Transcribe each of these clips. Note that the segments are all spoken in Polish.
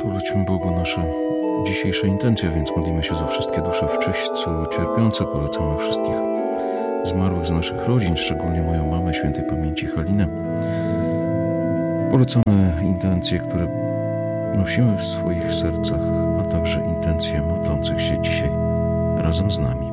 Powróćmy Bogu nasze dzisiejsze intencje, więc modlimy się za wszystkie dusze w czyśćcu cierpiące. Polecamy wszystkich zmarłych z naszych rodzin, szczególnie moją mamę świętej pamięci Halinę. Polecamy intencje, które nosimy w swoich sercach, a także intencje modlących się dzisiaj razem z nami.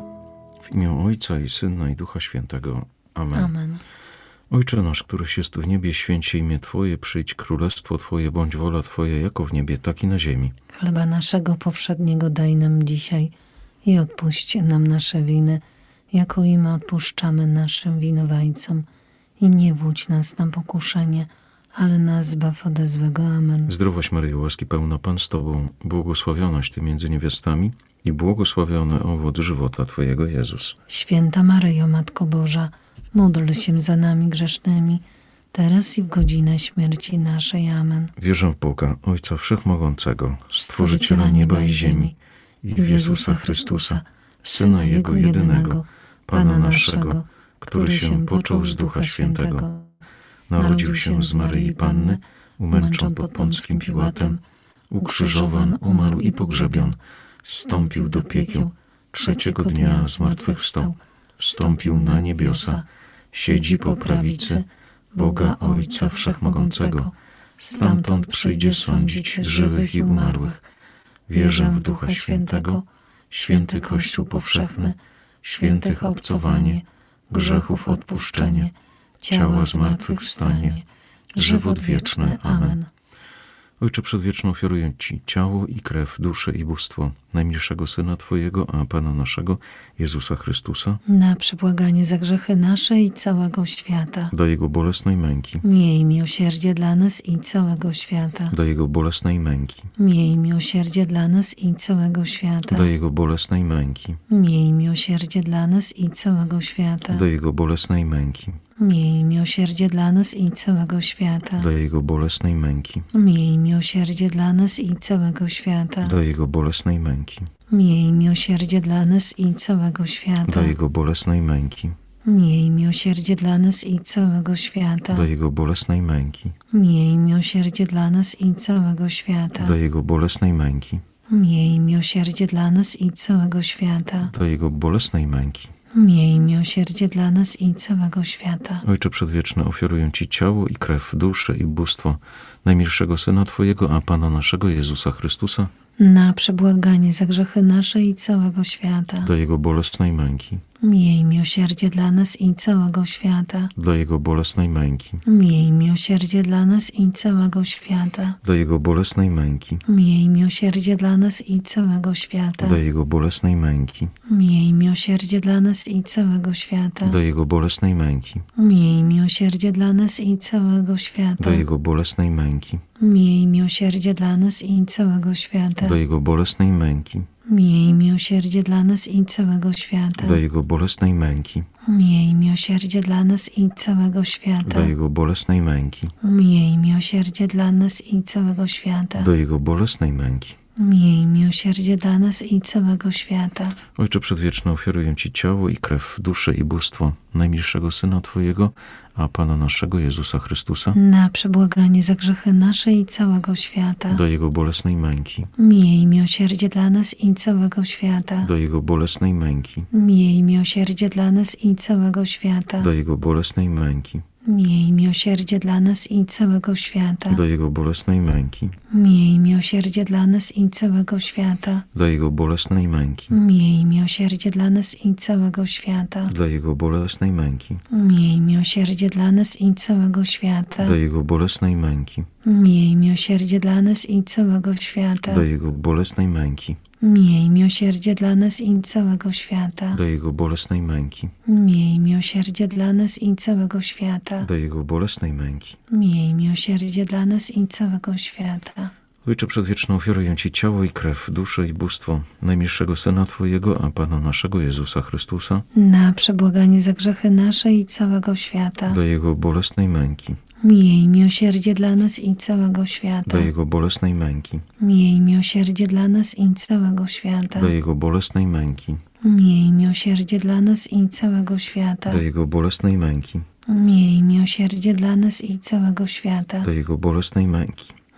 W imię Ojca i Syna i Ducha Świętego. Amen. Amen. Ojcze nasz, któryś jest w niebie, święć się imię Twoje, przyjdź królestwo Twoje, bądź wola Twoja, jako w niebie, tak i na ziemi. Chleba naszego powszedniego daj nam dzisiaj i odpuść nam nasze winy, jako i my odpuszczamy naszym winowajcom. I nie wódź nas na pokuszenie, ale nas zbaw ode złego. Amen. Zdrowaś Maryjo, łaski pełna Pan z Tobą, błogosławionaś Ty między niewiastami i błogosławiony owoc żywota Twojego, Jezus. Święta Maryjo, Matko Boża, módl się za nami grzesznymi, teraz i w godzinę śmierci naszej. Amen. Wierzę w Boga, Ojca Wszechmogącego, Stworzyciela nieba i ziemi, i w Jezusa Chrystusa, Syna Jego jedynego, Pana naszego, który się począł z Ducha Świętego. Narodził się z Maryi Panny, umęczon pod Pąckim Piłatem, ukrzyżowan, umarł i pogrzebion, zstąpił do piekieł, trzeciego dnia zmartwychwstał, wstąpił na niebiosa, siedzi po prawicy Boga Ojca Wszechmogącego, stamtąd przyjdzie sądzić żywych i umarłych. Wierzę w Ducha Świętego, święty Kościół powszechny, świętych obcowanie, grzechów odpuszczenie, ciała zmartwychwstanie, żywot wieczny. Amen. Ojcze Przedwieczny, ofiaruję Ci ciało i krew, duszę i bóstwo najmilszego Syna Twojego, a Pana naszego, Jezusa Chrystusa, na przebłaganie za grzechy nasze i całego świata. do Jego bolesnej męki, Miej miłosierdzie dla nas i całego świata. do Jego bolesnej męki, Miej miłosierdzie dla nas i całego świata. do Jego bolesnej męki, Miej miłosierdzie dla nas i całego świata. do Jego bolesnej męki, Miej miłosierdzie dla nas i całego świata. do Jego bolesnej męki, Miej miłosierdzie dla nas i całego świata. do Jego bolesnej męki, Miej miłosierdzie dla nas i całego świata. do Jego bolesnej męki, Miej miłosierdzie dla nas i całego świata. do Jego bolesnej męki, Miej miłosierdzie dla nas i całego świata. do Jego bolesnej męki, Miej miłosierdzie dla nas i całego świata. do Jego bolesnej męki. Miej miłosierdzie dla nas i całego świata. Ojcze Przedwieczny, ofiaruję Ci ciało i krew, duszę i bóstwo najmilszego Syna Twojego, a Pana naszego, Jezusa Chrystusa, Na przebłaganie za grzechy nasze i całego świata. do Jego bolesnej męki, Miej miłosierdzie dla nas i całego świata. do Jego bolesnej męki, Miej miłosierdzie dla nas i całego świata. do Jego bolesnej męki, Miej miłosierdzie dla nas i całego świata. do Jego bolesnej męki, Miej miłosierdzie dla nas i całego świata. do Jego bolesnej męki, Miej miłosierdzie dla nas i całego świata. do Jego bolesnej męki, Miej miłosierdzie dla nas i całego świata. do Jego bolesnej męki, Miej miłosierdzie dla nas i całego świata. do Jego bolesnej męki, Miej miłosierdzie dla nas i całego świata. do Jego bolesnej męki, Miej miłosierdzie dla nas i całego świata. do Jego bolesnej męki. Miej miłosierdzie dla nas i całego świata. Ojcze Przedwieczny, ofiaruję Ci ciało i krew, duszę i bóstwo najmilszego Syna Twojego, a Pana naszego, Jezusa Chrystusa, Na przebłaganie za grzechy nasze i całego świata. do Jego bolesnej męki, Miej miłosierdzie dla nas i całego świata. do Jego bolesnej męki, Miej miłosierdzie dla nas i całego świata. do Jego bolesnej męki, Miej miłosierdzie dla nas i całego świata. do Jego bolesnej męki, Miej miłosierdzie dla nas i całego świata. do Jego bolesnej męki, Miej miłosierdzie dla nas i całego świata. do Jego bolesnej męki, Miej miłosierdzie dla nas i całego świata. do Jego bolesnej męki, Miej miłosierdzie dla nas i całego świata. do Jego bolesnej męki, Miej miłosierdzie dla nas i całego świata. do Jego bolesnej męki, Miej miłosierdzie dla nas i całego świata. do Jego bolesnej męki. Miej miłosierdzie dla nas i całego świata. Ojcze Przedwieczny, ofiaruję Ci ciało i krew, duszę i bóstwo najmilszego Syna Twojego, a Pana naszego, Jezusa Chrystusa, Na przebłaganie za grzechy nasze i całego świata. do Jego bolesnej męki, Miej miłosierdzie dla nas i całego świata. do Jego bolesnej męki, Miej miłosierdzie dla nas i całego świata. do Jego bolesnej męki, Miej miłosierdzie dla nas i całego świata. do Jego bolesnej męki, Miej miłosierdzie dla nas i całego świata. do Jego bolesnej męki,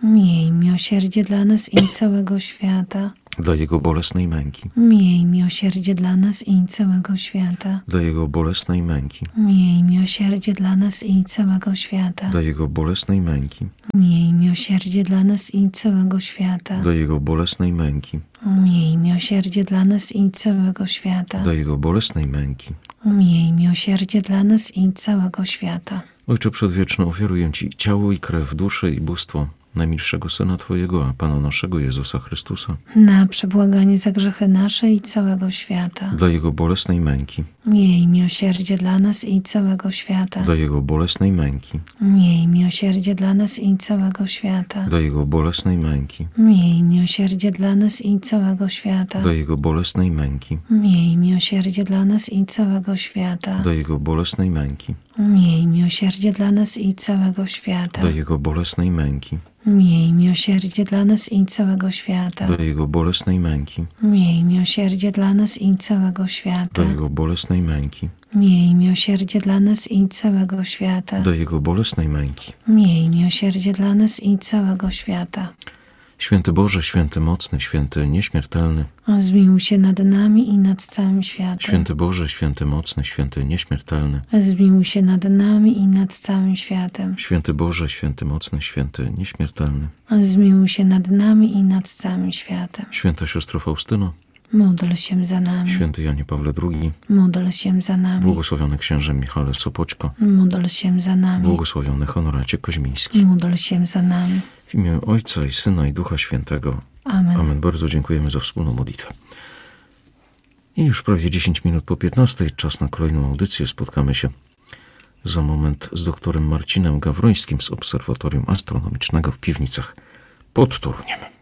Miej miłosierdzie dla nas i całego świata. dla Jego bolesnej męki, Miej miłosierdzie dla nas i całego świata. dla Jego bolesnej męki, Miej miłosierdzie dla nas i całego świata. dla Jego bolesnej męki, Miej miłosierdzie dla nas i całego świata. dla Jego bolesnej męki, Miej miłosierdzie dla nas i całego świata. dla Jego bolesnej męki. Miej miłosierdzie dla nas i całego świata. Ojcze Przedwieczny, ofiaruję Ci ciało i krew, duszę i bóstwo najmilszego Syna Twojego, a Pana naszego Jezusa Chrystusa, Na przebłaganie za grzechy nasze i całego świata. dla Jego bolesnej męki, Miej miłosierdzie dla nas i całego świata. dla Jego bolesnej męki, Miej miłosierdzie dla nas i całego świata. dla Jego bolesnej męki, Miej miłosierdzie dla nas i całego świata. dla Jego bolesnej męki, Miej miłosierdzie dla nas i całego świata. dla Jego bolesnej męki, Miej miłosierdzie dla nas i całego świata. dla Jego bolesnej męki, Miej miłosierdzie dla nas i całego świata. dla Jego bolesnej męki, Miej miłosierdzie dla nas i całego świata. dla Jego bolesnej męki, Miej miłosierdzie dla nas i całego świata. dla Jego bolesnej męki. Miej miłosierdzie dla nas i całego świata. Święty Boże, święty mocny, święty nieśmiertelny, Zmiłuj się nad nami i nad całym światem. święty Boże, święty mocny, święty nieśmiertelny, Zmiłuj się nad nami i nad całym światem. święty Boże, święty mocny, święty nieśmiertelny, Zmiłuj się nad nami i nad całym światem. święta siostro Faustyno, Módl się za nami. święty Janie Pawle II, Módl się za nami. błogosławiony księże Michale Sopoćko, Módl się za nami. błogosławiony Honoracie Koźmiński. Módl się za nami. W imię Ojca i Syna i Ducha Świętego. Amen. Amen. Bardzo dziękujemy za wspólną modlitwę. I już prawie 10 minut po 15. Czas na kolejną audycję. Spotkamy się za moment z doktorem Marcinem Gawrońskim z Obserwatorium Astronomicznego w Piwnicach pod Toruniem.